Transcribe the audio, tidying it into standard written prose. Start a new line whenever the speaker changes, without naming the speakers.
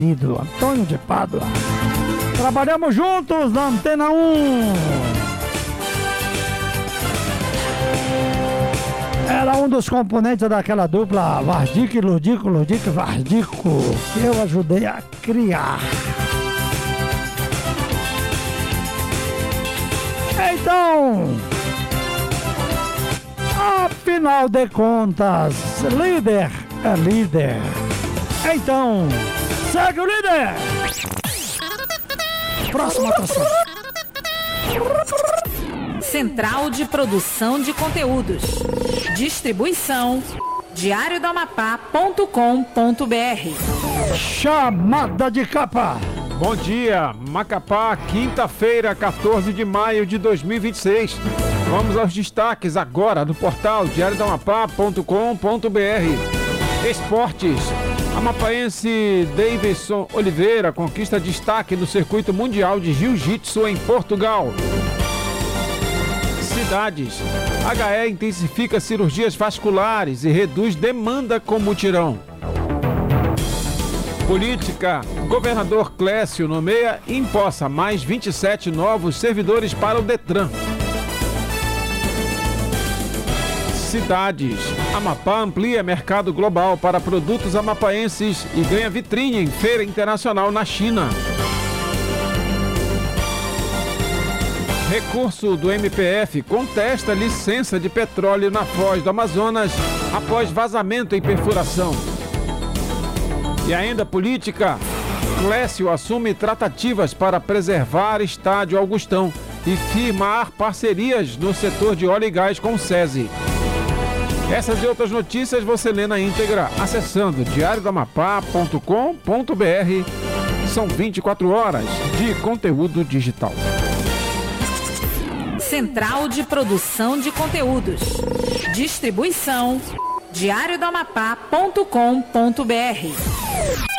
Antônio de Pádua. Trabalhamos juntos na Antena 1. Era um dos componentes daquela dupla Vardico, Ludico, Vardico, que eu ajudei a criar. Então, afinal de contas, líder é líder. Então, segue o líder! Próxima atração.
Central de Produção de Conteúdos. Distribuição diariodoamapá.com.br.
Chamada de capa.
Bom dia, Macapá, quinta-feira, 14 de maio de 2026. Vamos aos destaques agora do portal diariodoamapá.com.br. Esportes. Amapaense Davidson Oliveira conquista destaque no circuito mundial de jiu-jitsu em Portugal. Cidades. HE intensifica cirurgias vasculares e reduz demanda com mutirão. Política. Governador Clécio nomeia e empossa mais 27 novos servidores para o Detran. Cidades. Amapá amplia mercado global para produtos amapaenses e ganha vitrine em feira internacional na China. Recurso do MPF contesta licença de petróleo na Foz do Amazonas após vazamento em perfuração. E ainda política. Clécio assume tratativas para preservar estádio Augustão e firmar parcerias no setor de óleo e gás com o SESI. Essas e outras notícias você lê na íntegra acessando diariodoamapá.com.br. São 24 horas de conteúdo digital.
Central de Produção de Conteúdos. Distribuição diariodoamapá.com.br.